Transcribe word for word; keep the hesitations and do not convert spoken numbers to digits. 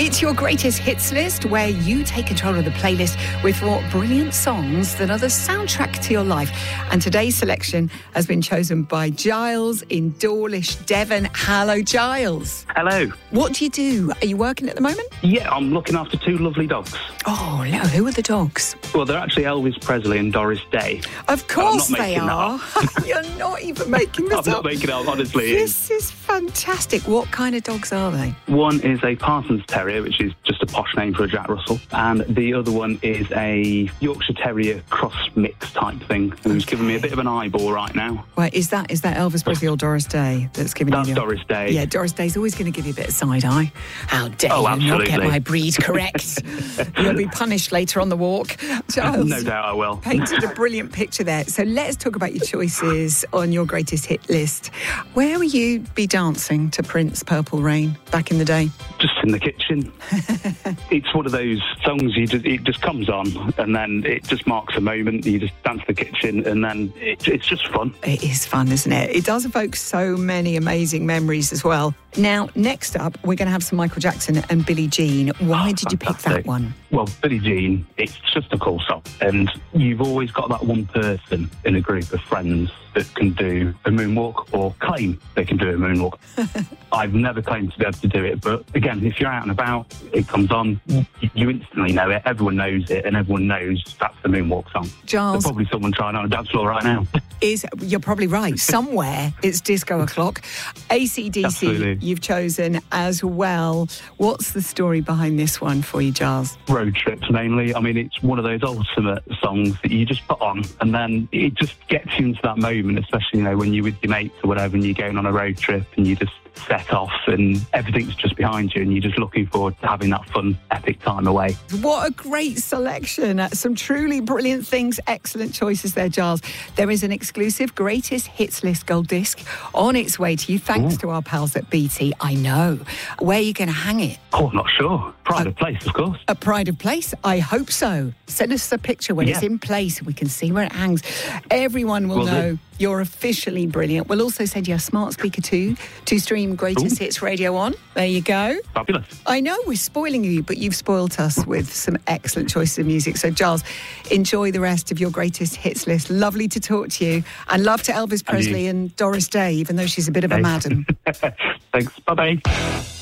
It's your greatest hits list where you take control of the playlist with four brilliant songs that are the soundtrack to your life. And today's selection has been chosen by Giles in Dawlish, Devon. Hello, Giles. Hello. What do you do? Are you working at the moment? Yeah, I'm looking after two lovely dogs. Oh, no. Who are the dogs? Well, they're actually Elvis Presley and Doris Day. Of course they are. That You're not even making this I'm up. not making it up, honestly. This is fantastic. What kind of dogs are they? One is a Parsons Terrier, which is just a posh name for a Jack Russell. And the other one is a Yorkshire Terrier cross mix type thing, who's Okay. giving me a bit of an eyeball right now. Well, is that is that Elvis Presley or Doris Day that's giving That's you the... Doris Day. Yeah, Doris Day's always going to give you a bit of side eye. How dare Oh, you not get absolutely. my breed correct? You'll be punished later on the walk. Giles, No doubt I will. painted a brilliant picture there. So let's talk about your choices on your greatest hit list. Where will you be dancing to Prince Purple Rain back in the day? Just in the kitchen. It's one of those songs you just, it just comes on and then it just marks a moment. You just dance the kitchen and then it, it's just fun. It is fun, isn't it? It does evoke so many amazing memories as well. Now, next up, we're going to have some Michael Jackson and Billie Jean. Why Oh, did you pick that fantastic. one? Well, Billie Jean, it's just a cool song. And you've always got that one person in a group of friends that can do a moonwalk or claim they can do a moonwalk. I've never claimed to be able to do it, but again, if you're out and about, it comes on, you instantly know it, everyone knows it, and everyone knows that's the moonwalk song. Giles, There's probably someone trying on a dance floor right now. is you're probably right. Somewhere it's disco o'clock. A C D C, Absolutely. you've chosen as well. What's the story behind this one for you, Giles? Road trips mainly. I mean, it's one of those ultimate songs that you just put on and then it just gets you into that moment, especially, you know, when you're with your mates or whatever and you're going on a road trip and you just set off and everything's just behind you and you're just looking forward to having that fun, epic time away. What a great selection. Uh, Some truly brilliant things. Excellent choices there, Giles. There is an exclusive greatest hits list gold disc on its way to you, thanks Ooh. to our pals at B T. I know. Where are you going to hang it? Oh, I'm not sure. Pride of place, of course. A pride of place? I hope so. Send us a picture when it's Yeah. in place and we can see where it hangs. Everyone will Will do. know you're officially brilliant. We'll also send you a smart speaker too to stream Greatest Ooh. Hits Radio on. There you go. Fabulous. I know we're spoiling you, but you've spoilt us with some excellent choices of music. So, Giles, enjoy the rest of your greatest hits list. Lovely to talk to you. And love to Elvis Presley and Doris Day, even though she's a bit of a Hey. madam. Thanks. Bye-bye.